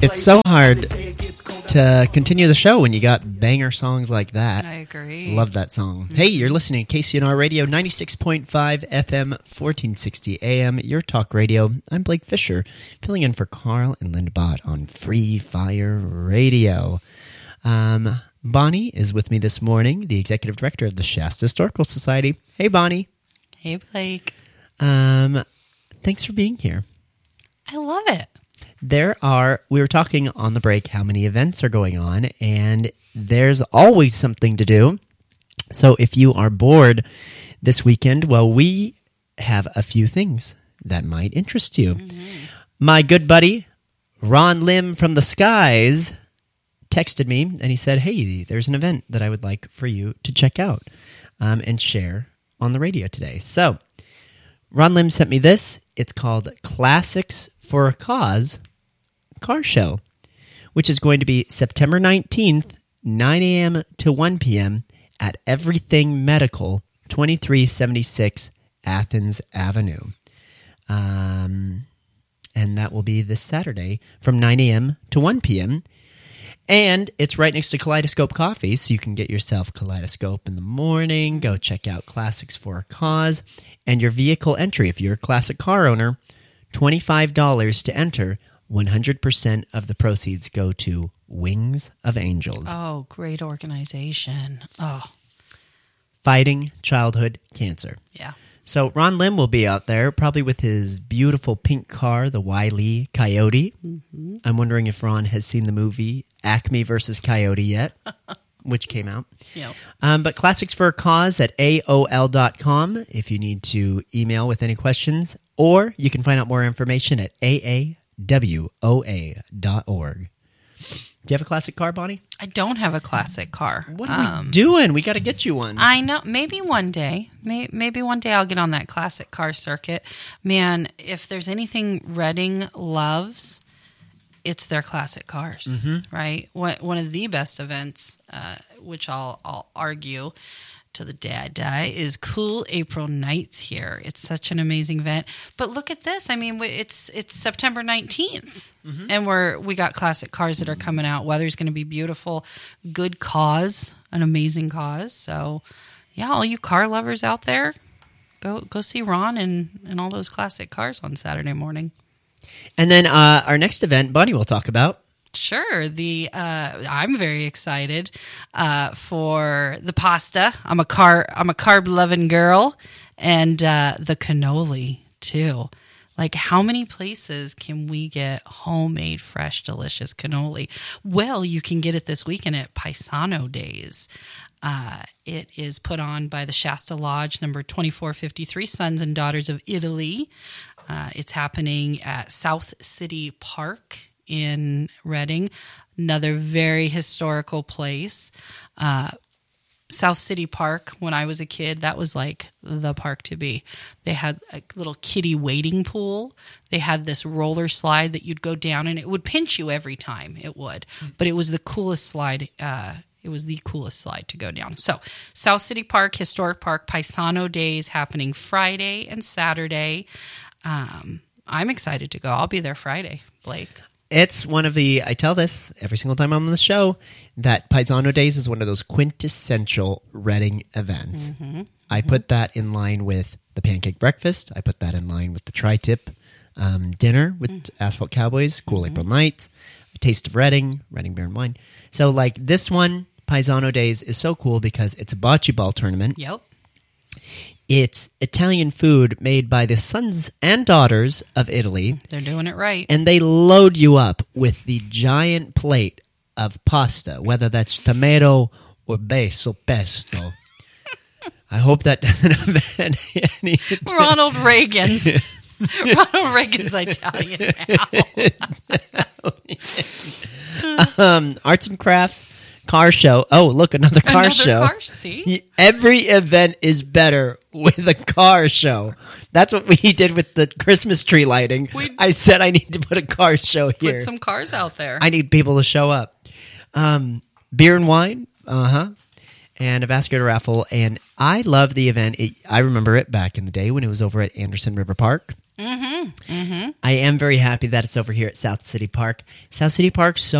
It's so hard to continue the show when you got banger songs like that. I agree. Love that song. Hey, you're listening to KCNR Radio, 96.5 FM, 1460 AM, your talk radio. I'm Blake Fisher, filling in for Carl and Linda Bott on Free Fire Radio. Bonnie is with me this morning, the executive director of the Shasta Historical Society. Hey, Bonnie. Hey, Blake. Thanks for being here. I love it. We were talking on the break how many events are going on, and there's always something to do. So if you are bored this weekend, well, we have a few things that might interest you. Mm-hmm. My good buddy, Ron Lim from the Skies, texted me, and he said, hey, there's an event that I would like for you to check out and share on the radio today. So Ron Lim sent me this. It's called Classics for a Cause Car Show, which is going to be September 19th, 9 a.m. to 1 p.m. at Everything Medical, 2376 Athens Avenue. And that will be this Saturday from 9 a.m. to 1 p.m. And it's right next to Kaleidoscope Coffee, so you can get yourself Kaleidoscope in the morning, go check out Classics for a Cause, and your vehicle entry, if you're a classic car owner, $25 to enter. 100% of the proceeds go to Wings of Angels. Oh, great organization. Oh. Fighting childhood cancer. Yeah. So Ron Lim will be out there, probably with his beautiful pink car, the Wile Coyote. Mm-hmm. I'm wondering if Ron has seen the movie Acme versus Coyote yet, which came out. Yep. But Classics for a Cause at AOL.com if you need to email with any questions, or you can find out more information at AAWOA.org. Do you have a classic car, Bonnie? I don't have a classic car. What are we doing? We got to get you one. I know. Maybe one day. Maybe one day I'll get on that classic car circuit. Man, if there's anything Reading loves, it's their classic cars, right? One of the best events, which I'll argue to the day I die, is Cool April Nights here. It's such an amazing event. But look at this. I mean, it's September 19th, and we got classic cars that are coming out. Weather's going to be beautiful. Good cause, an amazing cause. So, yeah, all you car lovers out there, go see Ron and all those classic cars on Saturday morning. And then our next event, Bonnie will talk about. Sure. I'm very excited for the pasta. I'm a carb loving girl, and the cannoli too. Like, how many places can we get homemade, fresh, delicious cannoli? Well, you can get it this weekend at Paisano Days. It is put on by the Shasta Lodge, number 2453, Sons and Daughters of Italy. It's happening at South City Park in Reading, another very historical place. South City Park, when I was a kid, that was like the park to be. They had a little kiddie wading pool. They had this roller slide that you'd go down, and it would pinch you every time. It would. But it was the coolest slide. It was the coolest slide to go down. So, South City Park, Historic Park, Paisano Days happening Friday and Saturday. I'm excited to go. I'll be there Friday, Blake. It's one of I tell this every single time I'm on the show, that Paisano Days is one of those quintessential Reading events. Mm-hmm. I put that in line with the pancake breakfast. I put that in line with the tri-tip dinner with Asphalt Cowboys, Cool April Night, Taste of Reading, Reading Beer and Wine. So like this one, Paisano Days, is so cool because it's a bocce ball tournament. Yep. It's Italian food made by the Sons and Daughters of Italy. They're doing it right. And they load you up with the giant plate of pasta, whether that's tomato or basil pesto. I hope that doesn't offend any... Ronald Reagan's Italian now. Arts and crafts. Car show. Oh, look, another car show. See? Every event is better with a car show. That's what we did with the Christmas tree lighting. I said I need to put a car show here. Put some cars out there. I need people to show up. Beer and wine. And a basket raffle. And I love the event. I remember it back in the day when it was over at Anderson River Park. I am very happy that it's over here at South City Park. South City Park, so